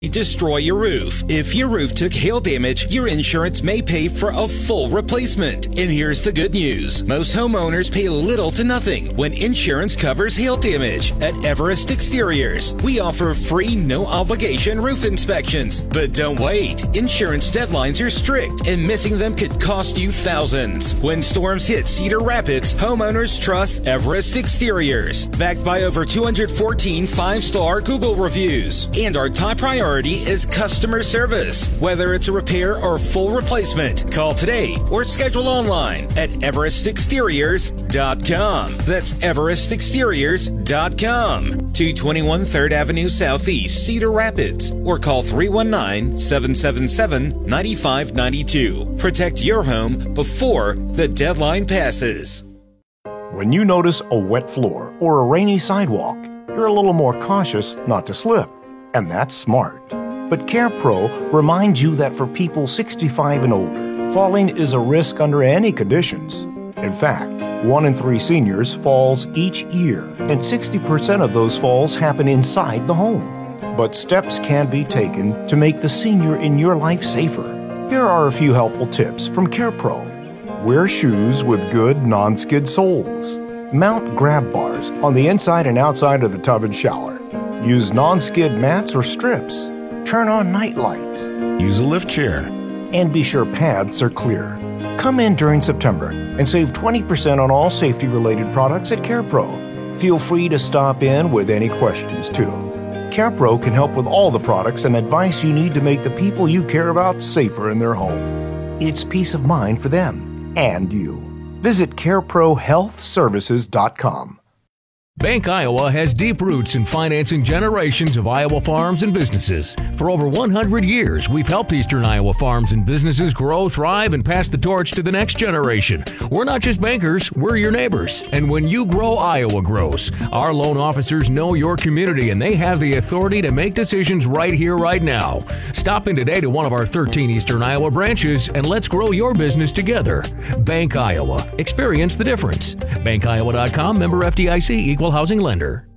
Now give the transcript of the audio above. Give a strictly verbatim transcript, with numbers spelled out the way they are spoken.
Destroy your roof. If your roof took hail damage, your insurance may pay for a full replacement. And here's the good news. Most homeowners pay little to nothing when insurance covers hail damage. At Everest Exteriors, we offer free, no-obligation roof inspections. But don't wait. Insurance deadlines are strict, and missing them could cost you thousands. When storms hit Cedar Rapids, homeowners trust Everest Exteriors. Backed by over two hundred fourteen five-star Google reviews. And our top priority is customer service. Whether it's a repair or full replacement, call today or schedule online at everest exteriors dot com. That's everest exteriors dot com. two twenty-one third Avenue Southeast, Cedar Rapids, or call three one nine, seven seven seven, nine five nine two. Protect your home before the deadline passes. When you notice a wet floor or a rainy sidewalk, you're a little more cautious not to slip. And that's smart. But CarePro reminds you that for people sixty-five and older, falling is a risk under any conditions. In fact, one in three seniors falls each year, and sixty percent of those falls happen inside the home. But steps can be taken to make the senior in your life safer. Here are a few helpful tips from CarePro. Wear shoes with good non-skid soles. Mount grab bars on the inside and outside of the tub and shower. Use non-skid mats or strips. Turn on night lights. Use a lift chair. And be sure paths are clear. Come in during September and save twenty percent on all safety-related products at CarePro. Feel free to stop in with any questions, too. CarePro can help with all the products and advice you need to make the people you care about safer in their home. It's peace of mind for them and you. Visit care pro health services dot com. Bank Iowa has deep roots in financing generations of Iowa farms and businesses. For over one hundred years, we've helped Eastern Iowa farms and businesses grow, thrive, and pass the torch to the next generation. We're not just bankers, we're your neighbors. And when you grow, Iowa grows. Our loan officers know your community, and they have the authority to make decisions right here, right now. Stop in today to one of our thirteen Eastern Iowa branches, and let's grow your business together. Bank Iowa. Experience the difference. bank iowa dot com, member F D I C, equal housing lender.